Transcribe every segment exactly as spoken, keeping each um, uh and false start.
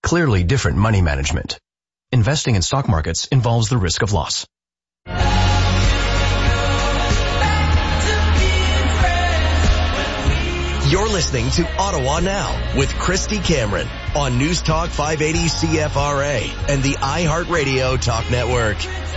clearly different money management. Investing in stock markets involves the risk of loss. You're listening to Ottawa Now with Christy Cameron on News Talk five eighty C F R A and the iHeartRadio Talk Network.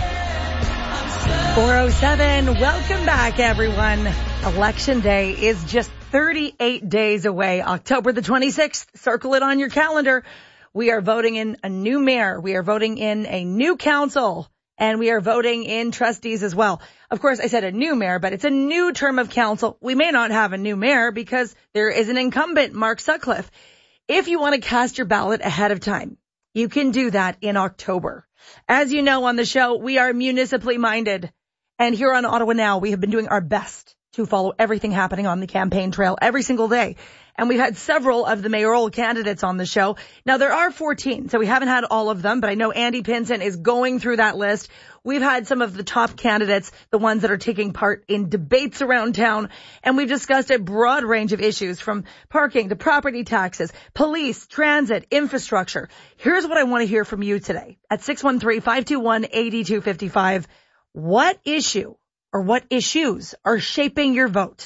four oh seven, welcome back everyone. Election Day is just thirty-eight days away, October the twenty-sixth. Circle it on your calendar. We are voting in a new mayor. We are voting in a new council. And we are voting in trustees as well. Of course, I said a new mayor, but it's a new term of council. We may not have a new mayor because there is an incumbent, Mark Sutcliffe. If you want to cast your ballot ahead of time, you can do that in October. As you know on the show, we are municipally minded. And here on Ottawa Now, we have been doing our best to follow everything happening on the campaign trail every single day. And we've had several of the mayoral candidates on the show. Now, there are fourteen, so we haven't had all of them, but I know Andy Pinson is going through that list. We've had some of the top candidates, the ones that are taking part in debates around town, and we've discussed a broad range of issues from parking to property taxes, police, transit, infrastructure. Here's what I want to hear from you today at six one three, five two one, eight two five five. What issue or what issues are shaping your vote?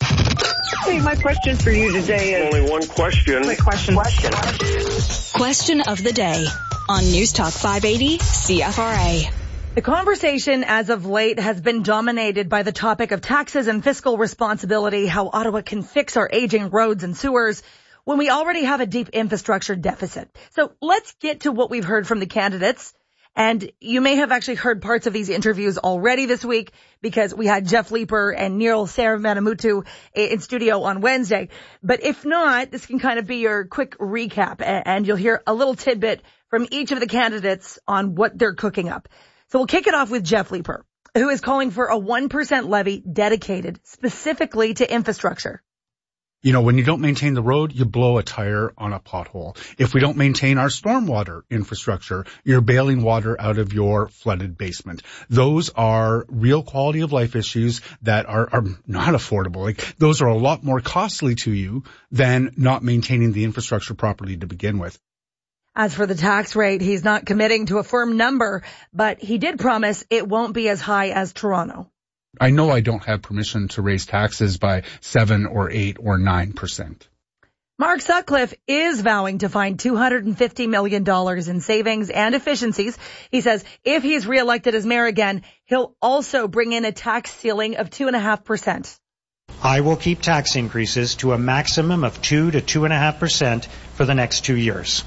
Hey, my question for you today is... Only one question. Wait, question. Question. Question of the day on News Talk five eighty C F R A. The conversation as of late has been dominated by the topic of taxes and fiscal responsibility, how Ottawa can fix our aging roads and sewers when we already have a deep infrastructure deficit. So let's get to what we've heard from the candidates. And you may have actually heard parts of these interviews already this week because we had Jeff Leeper and Neil Saravanamuthu in studio on Wednesday. But if not, this can kind of be your quick recap, and you'll hear a little tidbit from each of the candidates on what they're cooking up. So we'll kick it off with Jeff Leeper, who is calling for a one percent levy dedicated specifically to infrastructure. You know, when you don't maintain the road, you blow a tire on a pothole. If we don't maintain our stormwater infrastructure, you're bailing water out of your flooded basement. Those are real quality of life issues that are, are not affordable. Like, those are a lot more costly to you than not maintaining the infrastructure properly to begin with. As for the tax rate, he's not committing to a firm number, but he did promise it won't be as high as Toronto. I know I don't have permission to raise taxes by seven or eight or nine percent. Mark Sutcliffe is vowing to find two hundred fifty million dollars in savings and efficiencies. He says if he's reelected as mayor again, he'll also bring in a tax ceiling of two and a half percent. I will keep tax increases to a maximum of two to two and a half percent for the next two years.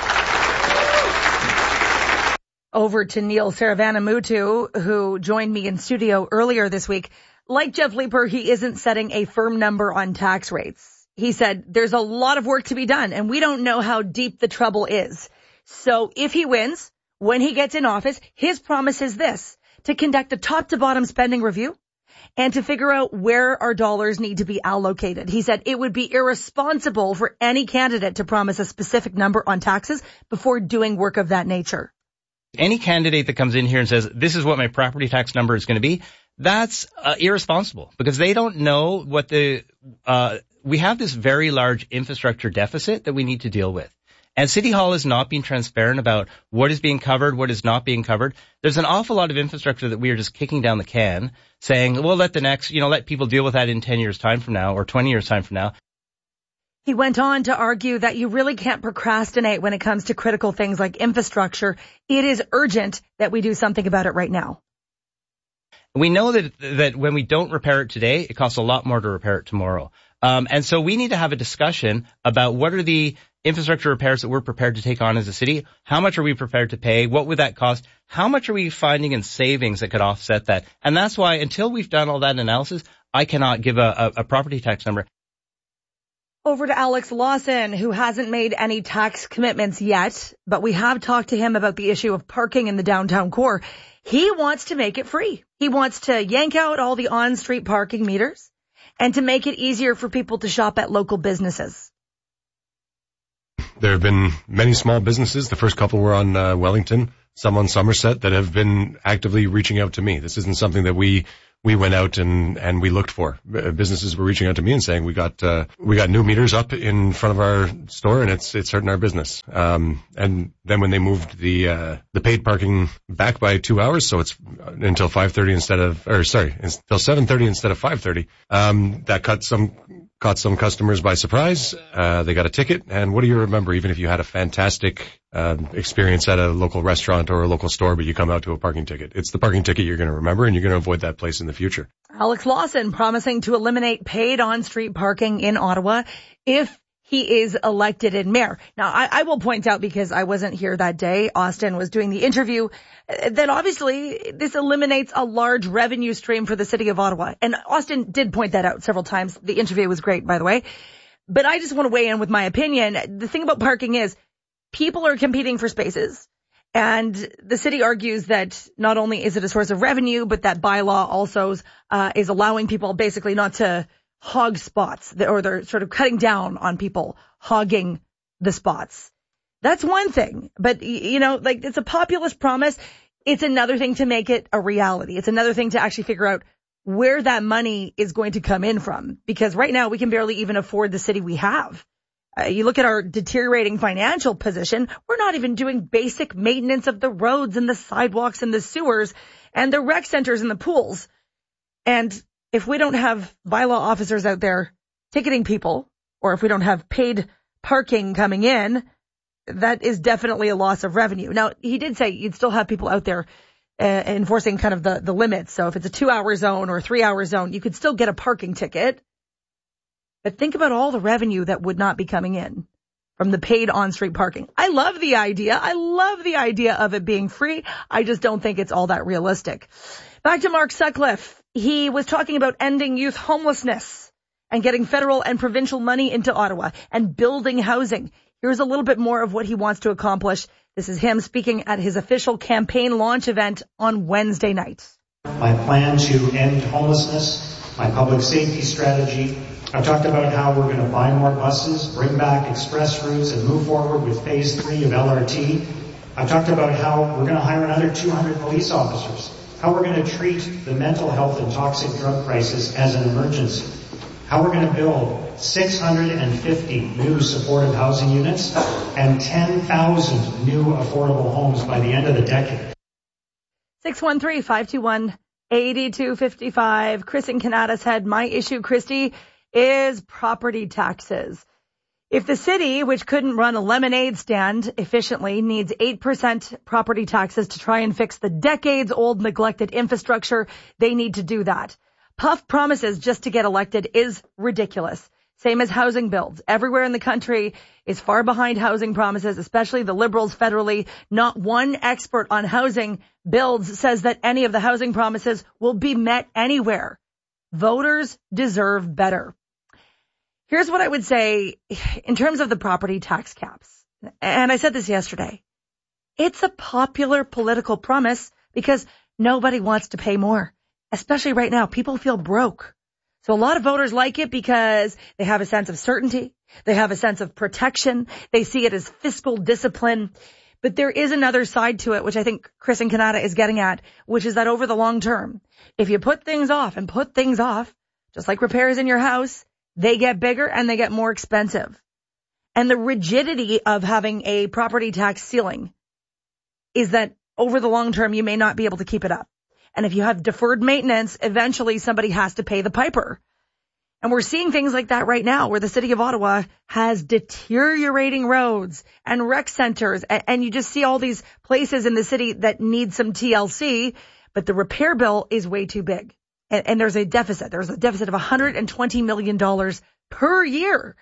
Over to Neil Saravanamuthu, who joined me in studio earlier this week. Like Jeff Leeper, he isn't setting a firm number on tax rates. He said there's a lot of work to be done, and we don't know how deep the trouble is. So if he wins, when he gets in office, his promise is this: to conduct a top-to-bottom spending review and to figure out where our dollars need to be allocated. He said it would be irresponsible for any candidate to promise a specific number on taxes before doing work of that nature. Any candidate that comes in here and says, this is what my property tax number is going to be, that's uh, irresponsible because they don't know what the, uh, we have this very large infrastructure deficit that we need to deal with. And City Hall is not being transparent about what is being covered, what is not being covered. There's an awful lot of infrastructure that we are just kicking down the can, saying, well, let the next, you know, let people deal with that in ten years time from now or twenty years time from now. He went on to argue that you really can't procrastinate when it comes to critical things like infrastructure. It is urgent that we do something about it right now. We know that that when we don't repair it today, it costs a lot more to repair it tomorrow. Um, and so we need to have a discussion about what are the infrastructure repairs that we're prepared to take on as a city. How much are we prepared to pay? What would that cost? How much are we finding in savings that could offset that? And that's why until we've done all that analysis, I cannot give a, a, a property tax number. Over to Alex Lawson, who hasn't made any tax commitments yet, but we have talked to him about the issue of parking in the downtown core. He wants to make it free. He wants to yank out all the on-street parking meters and to make it easier for people to shop at local businesses. There have been many small businesses. The first couple were on uh, Wellington some on Somerset that have been actively reaching out to me. This isn't something that we we went out and, and we looked for. Businesses were reaching out to me and saying, we got, uh, we got new meters up in front of our store and it's, it's hurting our business. Um, and then when they moved the, uh, the paid parking back by two hours, so it's until five thirty instead of, or sorry, until seven thirty instead of five thirty, um, that cut some, caught some customers by surprise. Uh, they got a ticket. And what do you remember? Even if you had a fantastic, uh, experience at a local restaurant or a local store, but you come out to a parking ticket, it's the parking ticket you're going to remember, and you're going to avoid that place in the future. Alex Lawson promising to eliminate paid on-street parking in Ottawa if he is elected in mayor. Now, I, I will point out, because I wasn't here that day, Austin was doing the interview, that obviously this eliminates a large revenue stream for the city of Ottawa. And Austin did point that out several times. The interview was great, by the way. But I just want to weigh in with my opinion. The thing about parking is people are competing for spaces. And the city argues that not only is it a source of revenue, but that bylaw also uh, is allowing people basically not to hog spots, or they're sort of cutting down on people hogging the spots. That's one thing. But, you know, like, it's a populist promise. It's another thing to make it a reality. It's another thing to actually figure out where that money is going to come in from. Because right now we can barely even afford the city we have. Uh, you look at our deteriorating financial position, we're not even doing basic maintenance of the roads and the sidewalks and the sewers and the rec centers and the pools. And if we don't have bylaw officers out there ticketing people, or if we don't have paid parking coming in, that is definitely a loss of revenue. Now, he did say you'd still have people out there uh, enforcing kind of the, the limits. So if it's a two-hour zone or a three-hour zone, you could still get a parking ticket. But think about all the revenue that would not be coming in from the paid on-street parking. I love the idea. I love the idea of it being free. I just don't think it's all that realistic. Back to Mark Sutcliffe. He was talking about ending youth homelessness and getting federal and provincial money into Ottawa and building housing. Here's a little bit more of what he wants to accomplish. This is him speaking at his official campaign launch event on Wednesday night. My plan to end homelessness, my public safety strategy. I've talked about how we're going to buy more buses, bring back express routes, and move forward with phase three of L R T. I've talked about how we're going to hire another two hundred police officers, how we're going to treat the mental health and toxic drug crisis as an emergency, how we're going to build six hundred fifty new supportive housing units and ten thousand new affordable homes by the end of the decade. six one three, five two one, eight two five five. Chris in Canada said, my issue, Christy, is property taxes. If the city, which couldn't run a lemonade stand efficiently, needs eight percent property taxes to try and fix the decades-old neglected infrastructure, they need to do that. Puff promises just to get elected is ridiculous. Same as housing builds. Everywhere in the country is far behind housing promises, especially the Liberals federally. Not one expert on housing builds says that any of the housing promises will be met anywhere. Voters deserve better. Here's what I would say in terms of the property tax caps. And I said this yesterday. It's a popular political promise because nobody wants to pay more, especially right now. People feel broke. So a lot of voters like it because they have a sense of certainty. They have a sense of protection. They see it as fiscal discipline. But there is another side to it, which I think Chris in Canada is getting at, which is that over the long term, if you put things off and put things off, just like repairs in your house, they get bigger and they get more expensive. And the rigidity of having a property tax ceiling is that over the long term, you may not be able to keep it up. And if you have deferred maintenance, eventually somebody has to pay the piper. And we're seeing things like that right now, where the city of Ottawa has deteriorating roads and rec centers. And you just see all these places in the city that need some T L C, but the repair bill is way too big. And, and there's a deficit. There's a deficit of one hundred twenty million dollars per year.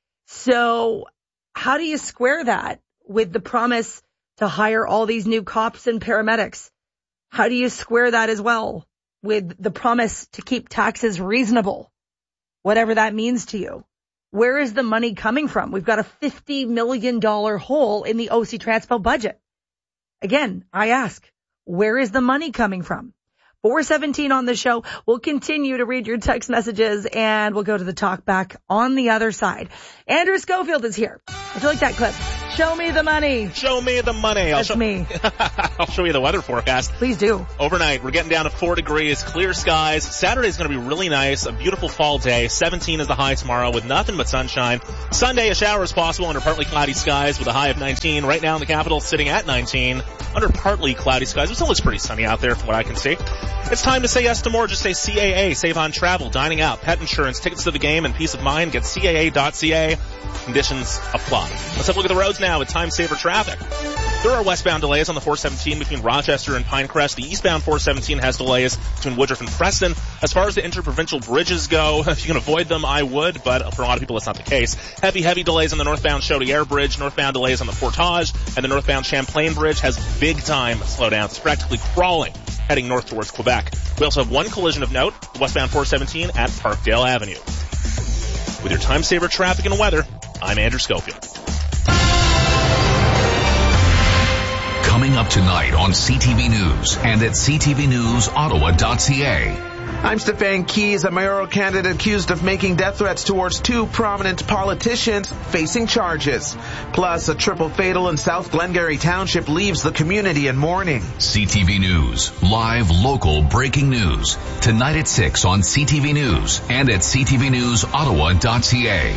So how do you square that with the promise to hire all these new cops and paramedics? How do you square that as well with the promise to keep taxes reasonable, whatever that means to you? Where is the money coming from? We've got a fifty million dollars hole in the O C Transpo budget. Again, I ask, where is the money coming from? four seventeen on the show. We'll continue to read your text messages and we'll go to the talk back on the other side. Andrew Schofield is here. How'd you like that clip? Show me the money. Show me the money. I'll That's show- me. I'll show you the weather forecast. Please do. Overnight, we're getting down to four degrees, clear skies. Saturday's going to be really nice, a beautiful fall day. seventeen is the high tomorrow with nothing but sunshine. Sunday, a shower is possible under partly cloudy skies with a high of nineteen. Right now in the capital, sitting at nineteen under partly cloudy skies. It still looks pretty sunny out there from what I can see. It's time to say yes to more. Just say C A A. Save on travel, dining out, pet insurance, tickets to the game, and peace of mind. Get C A A dot C A. Conditions apply. Let's have a look at the roads now with time saver traffic. There are westbound delays on the four seventeen between Rochester and Pinecrest. The eastbound four seventeen has delays between Woodruff and Preston. As far as the interprovincial bridges go, if you can avoid them, I would, but for a lot of people that's not the case. Heavy, heavy delays on the northbound Chaudière Bridge, northbound delays on the Portage, and the northbound Champlain Bridge has big time slowdowns. It's practically crawling heading north towards Quebec. We also have one collision of note, westbound four seventeen at Parkdale Avenue. With your time saver traffic and weather, I'm Andrew Schofield. Coming up tonight on C T V News and at c t v news ottawa dot c a. I'm Stefan Keys, a mayoral candidate accused of making death threats towards two prominent politicians facing charges. Plus, a triple fatal in South Glengarry Township leaves the community in mourning. C T V News, live local breaking news. Tonight at six on C T V News and at c t v news ottawa dot c a.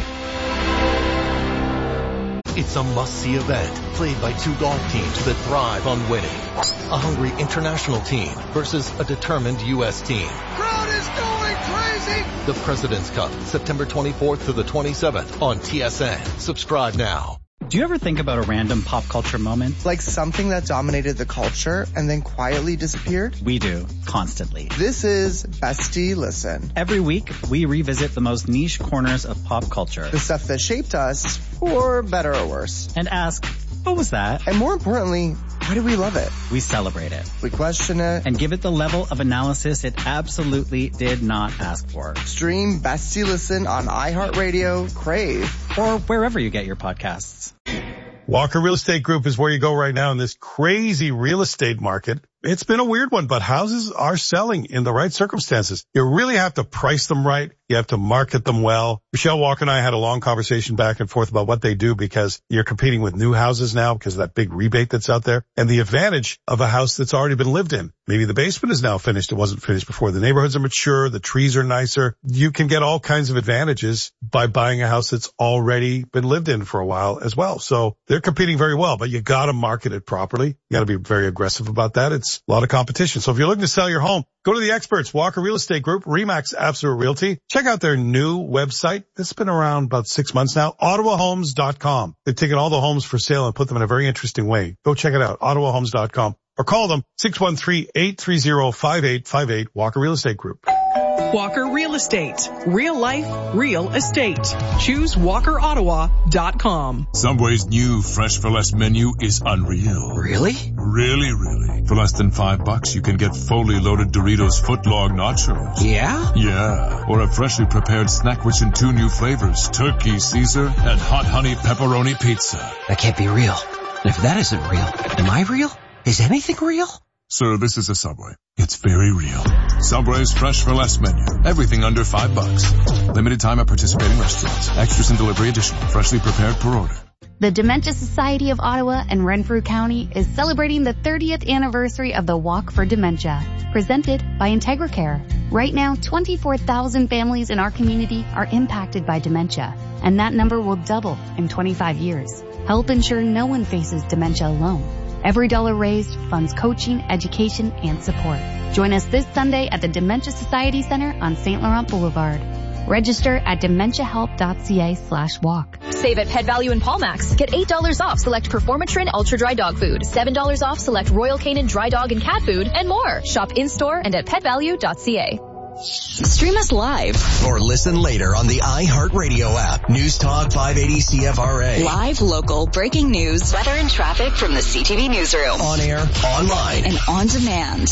It's a must-see event played by two golf teams that thrive on winning. A hungry international team versus a determined U S team. Crowd is going crazy! The President's Cup, September twenty-fourth to the twenty-seventh on T S N. Subscribe now. Do you ever think about a random pop culture moment? Like something that dominated the culture and then quietly disappeared? We do, constantly. This is Bestie Listen. Every week, we revisit the most niche corners of pop culture. The stuff that shaped us, for better or worse. And ask, what was that? And more importantly, why do we love it? We celebrate it. We question it. And give it the level of analysis it absolutely did not ask for. Stream Bestie Listen on iHeartRadio, Crave, or wherever you get your podcasts. Walker Real Estate Group is where you go right now in this crazy real estate market. It's been a weird one, but houses are selling in the right circumstances. You really have to price them right. You have to market them well. Michelle Walker and I had a long conversation back and forth about what they do because you're competing with new houses now because of that big rebate that's out there and the advantage of a house that's already been lived in. Maybe the basement is now finished. It wasn't finished before. The neighborhoods are mature. The trees are nicer. You can get all kinds of advantages by buying a house that's already been lived in for a while as well. So they're competing very well, but you got to market it properly. You got to be very aggressive about that. It's a lot of competition. So if you're looking to sell your home, go to the experts, Walker Real Estate Group, Remax Absolute Realty. Check out their new website. It's been around about six months now, ottawa homes dot com. They've taken all the homes for sale and put them in a very interesting way. Go check it out, ottawa homes dot com. Or call them six one three, eight three zero, five eight five eight, Walker Real Estate Group. Walker Real Estate. Real life, real estate. Choose walker ottawa dot com. Subway's new Fresh for Less menu is unreal. Really? Really, really. For less than five bucks, you can get fully loaded Doritos footlong nachos. Yeah? Yeah. Or a freshly prepared snack rich in two new flavors, Turkey Caesar and Hot Honey Pepperoni Pizza. That can't be real. And if that isn't real, am I real? Is anything real? Sir, this is a Subway. It's very real. Subway's Fresh for Less menu. Everything under five bucks. Limited time at participating restaurants. Extras and delivery additional. Freshly prepared per order. The Dementia Society of Ottawa and Renfrew County is celebrating the thirtieth anniversary of the Walk for Dementia, presented by IntegraCare. Right now, twenty-four thousand families in our community are impacted by dementia, and that number will double in twenty-five years. Help ensure no one faces dementia alone. Every dollar raised funds coaching, education, and support. Join us this Sunday at the Dementia Society Center on Saint Laurent Boulevard. Register at dementia help dot c a slash walk. Save at Pet Value in Palmax. Get eight dollars off select Performatrin Ultra Dry Dog Food, seven dollars off select Royal Canin Dry Dog and Cat Food, and more. Shop in-store and at pet value dot c a. Stream us live or listen later on the iHeartRadio app. News Talk five eighty C F R A. Live, local, breaking news, weather and traffic from the C T V newsroom. On air, online, and on demand.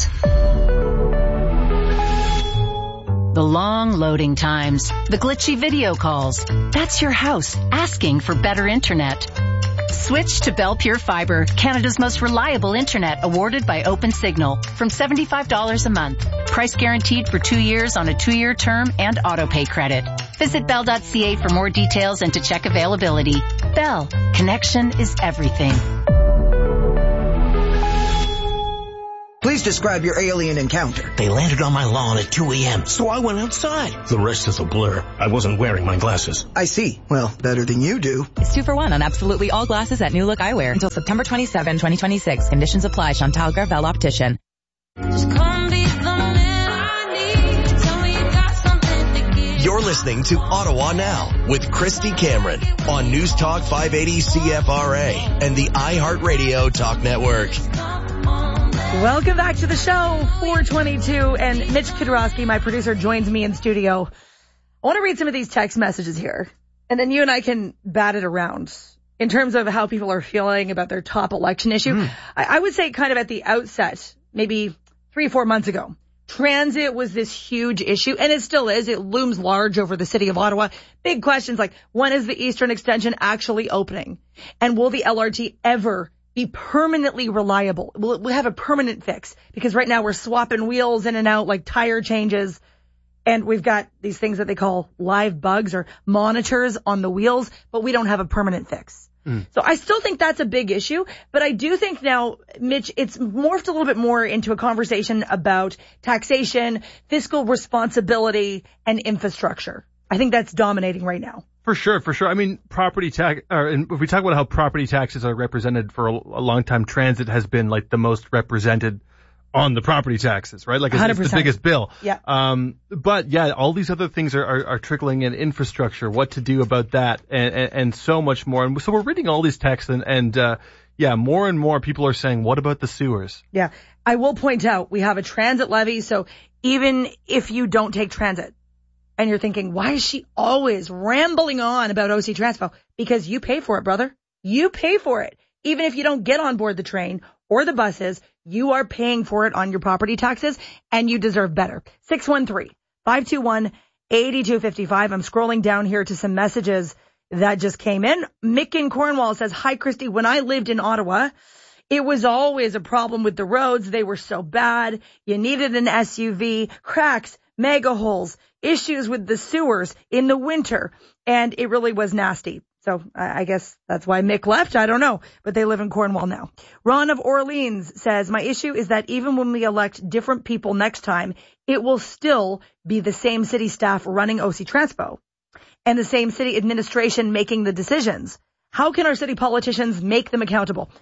The long loading times, the glitchy video calls. That's your house asking for better internet. Switch to Bell Pure Fiber, Canada's most reliable internet, awarded by OpenSignal, from seventy-five dollars a month. Price guaranteed for two years on a two-year term and auto pay credit. Visit bell dot c a for more details and to check availability. Bell, connection is everything. Please describe your alien encounter. They landed on my lawn at two a.m., so I went outside. The rest is a blur. I wasn't wearing my glasses. I see. Well, better than you do. It's two for one on absolutely all glasses at New Look Eyewear until September twenty-seventh, twenty twenty-six. Conditions apply. Chantal Garvel Optician. You're listening to Ottawa Now with Christy Cameron on News Talk five eighty C F R A and the iHeartRadio Talk Network. Welcome back to the show, four twenty-two, and Mitch Kudrowski, my producer, joins me in studio. I want to read some of these text messages here, and then you and I can bat it around in terms of how people are feeling about their top election issue. Mm. I, I would say kind of at the outset, maybe three, four months ago, transit was this huge issue, and it still is. It looms large over the city of Ottawa. Big questions like, when is the Eastern Extension actually opening? And will the L R T ever be permanently reliable? Will it will have a permanent fix? Because right now we're swapping wheels in and out like tire changes, and we've got these things that they call live bugs or monitors on the wheels, but we don't have a permanent fix. Mm. So I still think that's a big issue, but I do think now, Mitch, it's morphed a little bit more into a conversation about taxation, fiscal responsibility, and infrastructure. I think that's dominating right now. For sure, for sure. I mean, property tax, or and if we talk about how property taxes are represented for a, a long time, transit has been like the most represented on the property taxes, right? Like it's, it's the biggest bill. Yeah. Um, but yeah, all these other things are, are, are trickling in: infrastructure, what to do about that, and, and, and so much more. And so we're reading all these texts, and, and uh, yeah, more and more people are saying, what about the sewers? Yeah. I will point out we have a transit levy, so even if you don't take transit, and you're thinking, why is she always rambling on about O C Transpo? Because you pay for it, brother. You pay for it. Even if you don't get on board the train or the buses, you are paying for it on your property taxes, and you deserve better. six one three, five two one, eight two five five. I'm scrolling down here to some messages that just came in. Mick in Cornwall says, hi, Christy. When I lived in Ottawa, it was always a problem with the roads. They were so bad. You needed an S U V, cracks, mega holes, issues with the sewers in the winter, and it really was nasty. So I guess that's why Mick left. I don't know, but they live in Cornwall now. Ron of Orleans says, my issue is that even when we elect different people next time, it will still be the same city staff running O C Transpo and the same city administration making the decisions. How can our city politicians make them accountable?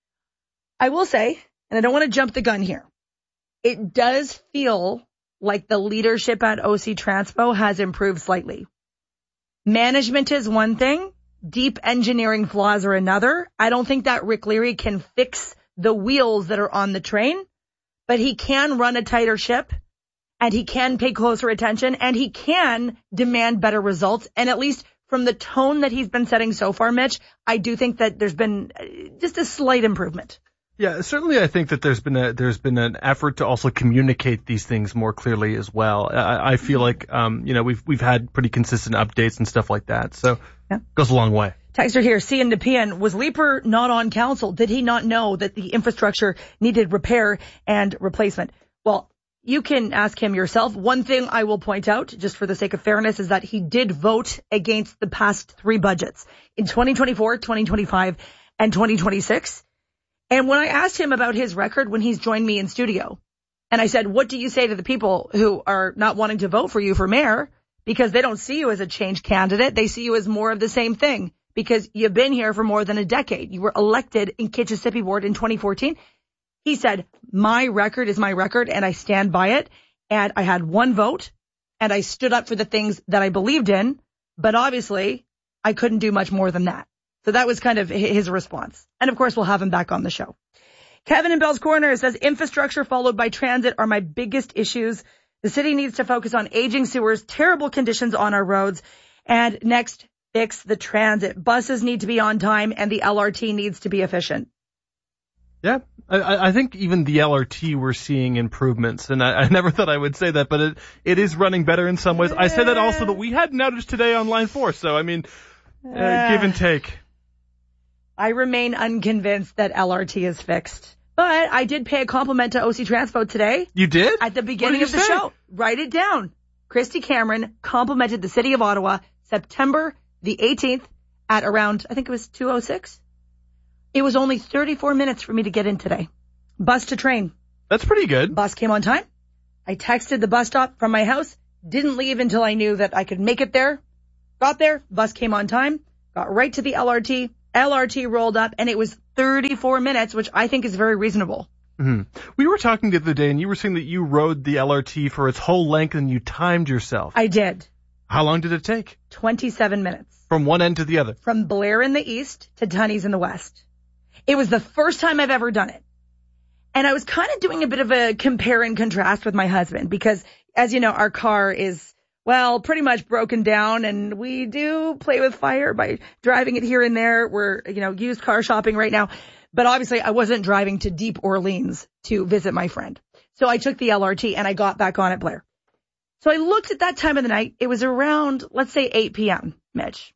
I will say, and I don't want to jump the gun here, it does feel like the leadership at O C Transpo has improved slightly. Management is one thing. Deep engineering flaws are another. I don't think that Rick Leary can fix the wheels that are on the train, but he can run a tighter ship, and he can pay closer attention, and he can demand better results. And at least from the tone that he's been setting so far, Mitch, I do think that there's been just a slight improvement. Yeah, certainly I think that there's been a there's been an effort to also communicate these things more clearly as well. I, I feel like um you know we've we've had pretty consistent updates and stuff like that, so yeah. It goes a long way. Texter here, C and Nepean, was Leeper not on council? Did he not know that the infrastructure needed repair and replacement? Well, you can ask him yourself. One thing I will point out, just for the sake of fairness, is that he did vote against the past three budgets in twenty twenty-four, twenty twenty-five, and twenty twenty-six. And when I asked him about his record when he's joined me in studio, and I said, what do you say to the people who are not wanting to vote for you for mayor because they don't see you as a change candidate? They see you as more of the same thing because you've been here for more than a decade. You were elected in Kitchissippi Ward in twenty fourteen. He said, my record is my record and I stand by it. And I had one vote and I stood up for the things that I believed in. But obviously I couldn't do much more than that. So that was kind of his response. And of course, we'll have him back on the show. Kevin in Bell's Corner says, infrastructure followed by transit are my biggest issues. The city needs to focus on aging sewers, terrible conditions on our roads, and next, fix the transit. Buses need to be on time, and the L R T needs to be efficient. Yeah, I, I think even the L R T we're seeing improvements, and I, I never thought I would say that, but it it is running better in some ways. I said that also that we had an outage today on Line four, so I mean, uh, give and take. I remain unconvinced that L R T is fixed. But I did pay a compliment to O C Transpo today. You did? At the beginning of the say? show. Write it down. Christy Cameron complimented the city of Ottawa September the eighteenth at around, I think it was two oh six. It was only thirty-four minutes for me to get in today. Bus to train. That's pretty good. Bus came on time. I texted the bus stop from my house. Didn't leave until I knew that I could make it there. Got there. Bus came on time. Got right to the L R T. L R T rolled up, and it was thirty-four minutes, which I think is very reasonable. Mm-hmm. We were talking the other day, and you were saying that you rode the L R T for its whole length, and you timed yourself. I did. How long did it take? twenty-seven minutes. From one end to the other? From Blair in the east to Tunney's in the west. It was the first time I've ever done it. And I was kind of doing a bit of a compare and contrast with my husband because, as you know, our car is, well, pretty much broken down, and we do play with fire by driving it here and there. We're, you know, used car shopping right now. But obviously I wasn't driving to deep Orleans to visit my friend. So I took the L R T and I got back on at Blair. So I looked at that time of the night. It was around, let's say, eight p.m., Mitch.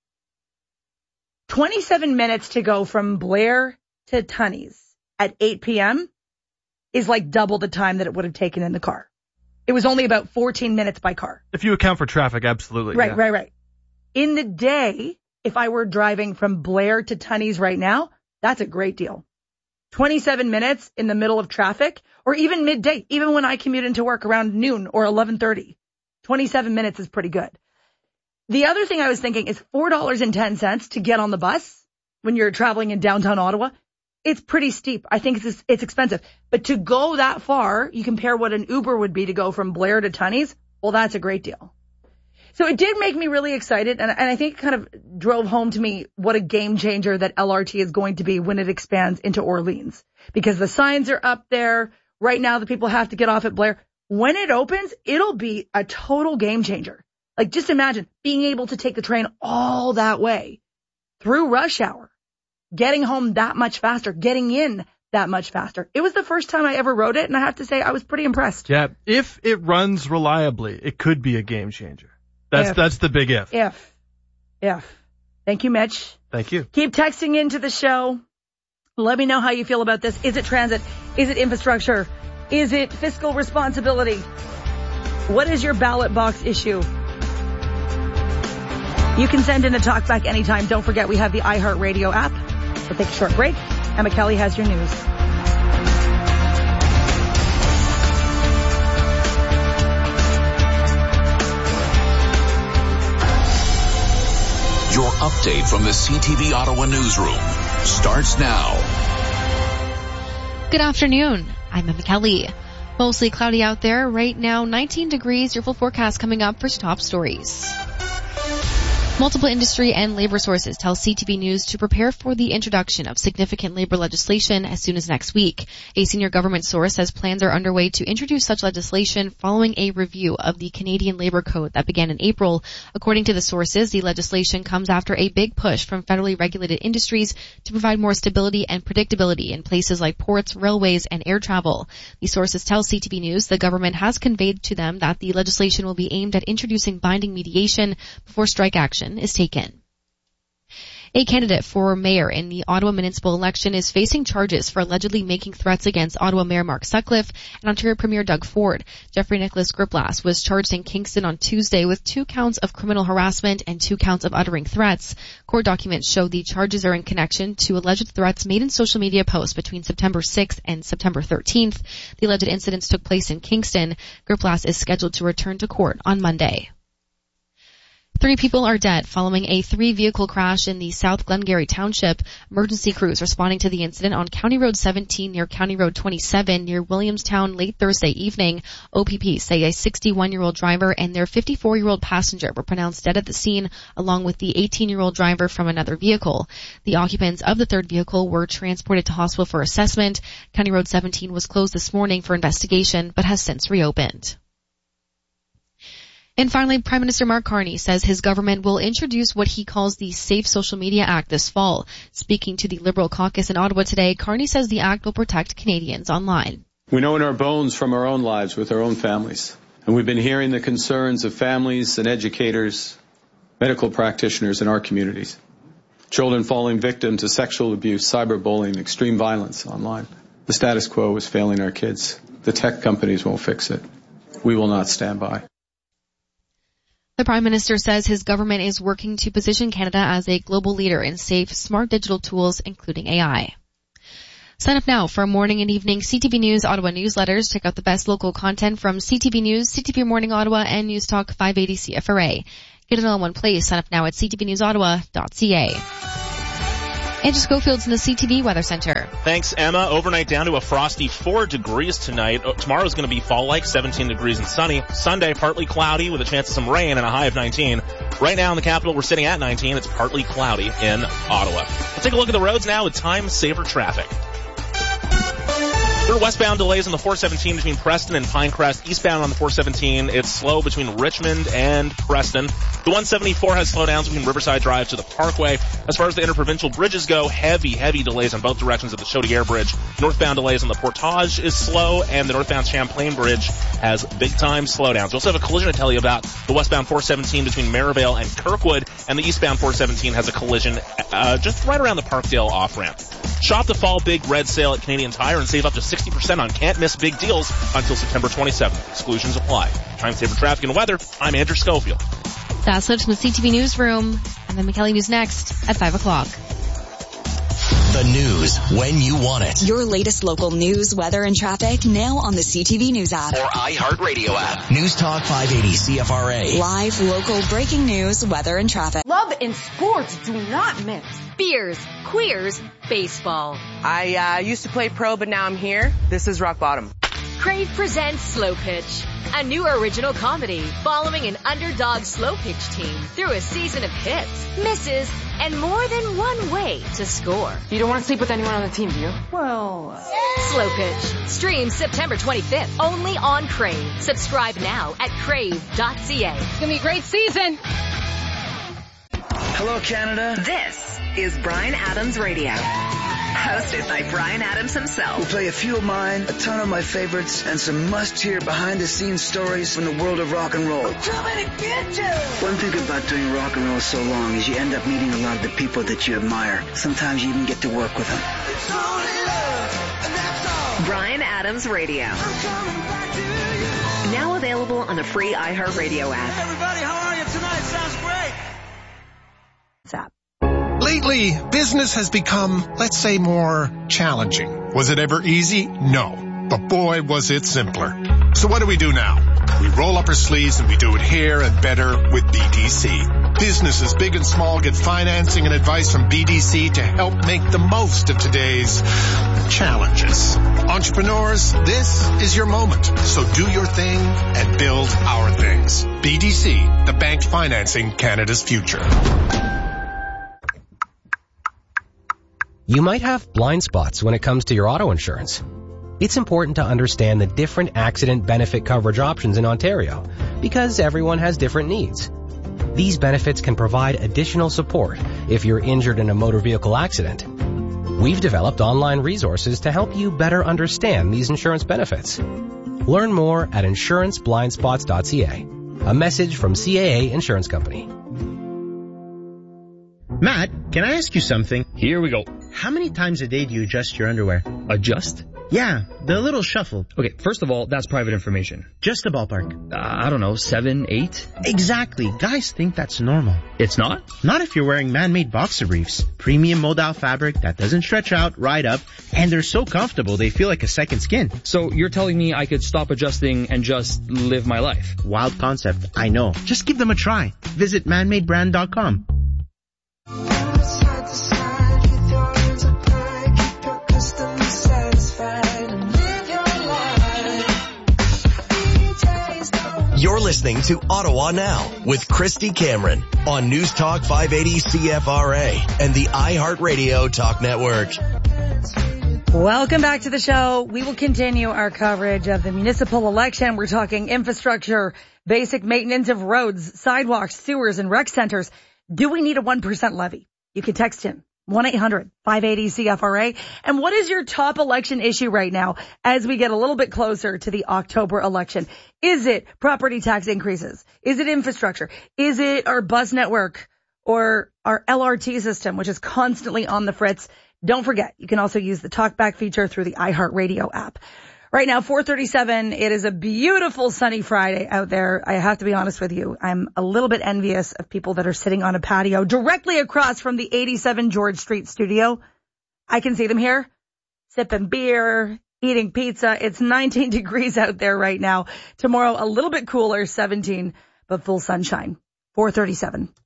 twenty-seven minutes to go from Blair to Tunney's at eight p.m. is like double the time that it would have taken in the car. It was only about fourteen minutes by car. If you account for traffic, absolutely. Right, yeah. right, right. In the day, if I were driving from Blair to Tunney's right now, that's a great deal. twenty-seven minutes in the middle of traffic, or even midday, even when I commute into work around noon or eleven thirty. twenty-seven minutes is pretty good. The other thing I was thinking is four dollars and ten cents to get on the bus when you're traveling in downtown Ottawa. It's pretty steep. I think it's it's expensive. But to go that far, you compare what an Uber would be to go from Blair to Tunney's, well, that's a great deal. So it did make me really excited, and, and I think it kind of drove home to me what a game changer that L R T is going to be when it expands into Orleans. Because the signs are up there. Right now, the people have to get off at Blair. When it opens, it'll be a total game changer. Like, just imagine being able to take the train all that way through rush hour, getting home that much faster, getting in that much faster. It was the first time I ever rode it, and I have to say I was pretty impressed. Yeah, if it runs reliably, it could be a game changer. That's If. that's the big if. If. If. Thank you, Mitch. Thank you. Keep texting into the show. Let me know how you feel about this. Is it transit? Is it infrastructure? Is it fiscal responsibility? What is your ballot box issue? You can send in a talkback anytime. Don't forget we have the iHeartRadio app. We'll take a short break. Emma Kelly has your news. Your update from the C T V Ottawa newsroom starts now. Good afternoon. I'm Emma Kelly. Mostly cloudy out there. Right now, nineteen degrees. Your full forecast coming up for top stories. Multiple industry and labor sources tell C T V News to prepare for the introduction of significant labor legislation as soon as next week. A senior government source says plans are underway to introduce such legislation following a review of the Canadian Labor Code that began in April. According to the sources, the legislation comes after a big push from federally regulated industries to provide more stability and predictability in places like ports, railways, and air travel. The sources tell C T V News the government has conveyed to them that the legislation will be aimed at introducing binding mediation before strike action is taken. A candidate for mayor in the Ottawa municipal election is facing charges for allegedly making threats against Ottawa Mayor Mark Sutcliffe and Ontario Premier Doug Ford. Jeffrey Nicholas Griplas was charged in Kingston on Tuesday with two counts of criminal harassment and two counts of uttering threats. Court documents show the charges are in connection to alleged threats made in social media posts between September sixth and September thirteenth. The alleged incidents took place in Kingston. Griplas is scheduled to return to court on Monday. Three people are dead following a three-vehicle crash in the South Glengarry Township. Emergency crews responding to the incident on County Road seventeen near County Road twenty-seven near Williamstown late Thursday evening. O P P say a sixty-one-year-old driver and their fifty-four-year-old passenger were pronounced dead at the scene, along with the eighteen-year-old driver from another vehicle. The occupants of the third vehicle were transported to hospital for assessment. County Road seventeen was closed this morning for investigation, but has since reopened. And finally, Prime Minister Mark Carney says his government will introduce what he calls the Safe Social Media Act this fall. Speaking to the Liberal caucus in Ottawa today, Carney says the act will protect Canadians online. We know in our bones from our own lives with our own families. And we've been hearing the concerns of families and educators, medical practitioners in our communities. Children falling victim to sexual abuse, cyberbullying, extreme violence online. The status quo is failing our kids. The tech companies won't fix it. We will not stand by. The Prime Minister says his government is working to position Canada as a global leader in safe, smart digital tools, including A I. Sign up now for morning and evening C T V News Ottawa newsletters. Check out the best local content from C T V News, C T V Morning Ottawa, and News Talk five eighty C F R A. Get it all in one place. Sign up now at c t v news ottawa dot c a. Andrew Schofield's in the C T V Weather Center. Thanks, Emma. Overnight down to a frosty four degrees tonight. Oh, tomorrow's going to be fall-like, seventeen degrees and sunny. Sunday, partly cloudy with a chance of some rain and a high of nineteen. Right now in the capital, we're sitting at nineteen. It's partly cloudy in Ottawa. Let's take a look at the roads now with time-saver traffic. There are westbound delays on the four seventeen between Preston and Pinecrest. Eastbound on the four seventeen, it's slow between Richmond and Preston. The one seventy-four has slowdowns between Riverside Drive to the Parkway. As far as the interprovincial bridges go, heavy, heavy delays on both directions of the Chaudière Bridge. Northbound delays on the Portage is slow, and the northbound Champlain Bridge has big-time slowdowns. We also have a collision to tell you about. The westbound four seventeen between Merivale and Kirkwood, and the eastbound four seventeen has a collision uh, just right around the Parkdale off-ramp. Shop the fall big red sale at Canadian Tire and save up to sixty percent on can't-miss big deals until September twenty-seventh. Exclusions apply. Time saver traffic and weather. I'm Andrew Schofield. That's it from the C T V Newsroom. And then McKelly News next at five o'clock. The news when you want it. Your latest local news, weather, and traffic now on the C T V News app. Or iHeartRadio app. News Talk five eighty C F R A. Live, local, breaking news, weather, and traffic. Love and sports do not mix. Beers, queers, baseball. I uh, used to play pro, but now I'm here. This is rock bottom. Crave presents Slow Pitch, a new original comedy following an underdog slow pitch team through a season of hits, misses, and more than one way to score. You don't want to sleep with anyone on the team, do you? Well, uh... Slow Pitch streams September twenty-fifth only on Crave. Subscribe now at crave dot c a. It's gonna be a great season. Hello, Canada. This is Bryan Adams Radio. Hosted by Bryan Adams himself. We'll play a few of mine, a ton of my favorites, and some must-hear behind-the-scenes stories from the world of rock and roll. I'm coming to get you! One thing about doing rock and roll so long is you end up meeting a lot of the people that you admire. Sometimes you even get to work with them. It's only love, and that's all. Bryan Adams Radio. I'm coming back to you. Now available on the free iHeartRadio app. Hey, everybody, how are you tonight? Sounds great. What's up? Lately, business has become, let's say, more challenging. Was it ever easy? No. But boy, was it simpler. So what do we do now? We roll up our sleeves and we do it here and better with B D C. Businesses big and small get financing and advice from B D C to help make the most of today's challenges. Entrepreneurs, this is your moment. So do your thing and build our things. B D C, the bank financing Canada's future. You might have blind spots when it comes to your auto insurance. It's important to understand the different accident benefit coverage options in Ontario because everyone has different needs. These benefits can provide additional support if you're injured in a motor vehicle accident. We've developed online resources to help you better understand these insurance benefits. Learn more at insurance blind spots dot c a. A message from C A A Insurance Company. Matt, can I ask you something? Here we go. How many times a day do you adjust your underwear? Adjust? Yeah, the little shuffle. Okay, first of all, that's private information. Just a ballpark. Uh, I don't know, seven, eight? Exactly. Guys think that's normal. It's not? Not if you're wearing man-made boxer briefs. Premium modal fabric that doesn't stretch out, right up, and they're so comfortable they feel like a second skin. So you're telling me I could stop adjusting and just live my life? Wild concept, I know. Just give them a try. Visit man made brand dot com. You're listening to Ottawa Now with Christy Cameron on News Talk five eighty C F R A and the iHeartRadio Talk Network. Welcome back to the show. We will continue our coverage of the municipal election. We're talking infrastructure, basic maintenance of roads, sidewalks, sewers, and rec centers. Do we need a one percent levy? You can text him. one eight hundred five eighty C F R A. And what is your top election issue right now as we get a little bit closer to the October election? Is it property tax increases? Is it infrastructure? Is it our bus network or our L R T system, which is constantly on the fritz? Don't forget, you can also use the talkback feature through the iHeartRadio app. Right now, four thirty-seven. It is a beautiful sunny Friday out there. I have to be honest with you. I'm a little bit envious of people that are sitting on a patio directly across from the eighty-seven George Street studio. I can see them here, sipping beer, eating pizza. It's nineteen degrees out there right now. Tomorrow, a little bit cooler, seventeen, but full sunshine. four thirty-seven.